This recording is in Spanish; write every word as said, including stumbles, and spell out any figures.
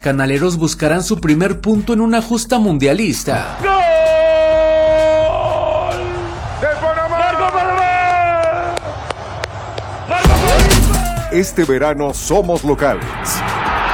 canaleros buscarán su primer punto en una justa mundialista. ¡Gol! ¡De Panamá! ¡Marco Panamá! ¡Marco Panamá! Este verano somos locales.